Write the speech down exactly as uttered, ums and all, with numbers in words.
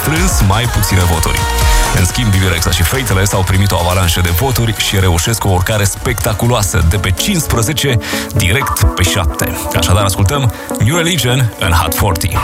strâns mai puține voturi. În schimb, Vivirexa și Fateless au primit o avalanșă de voturi și reușesc o urcare spectaculoasă de pe cincisprezece direct pe șapte. Așadar, ascultăm New Religion în Hot patruzeci.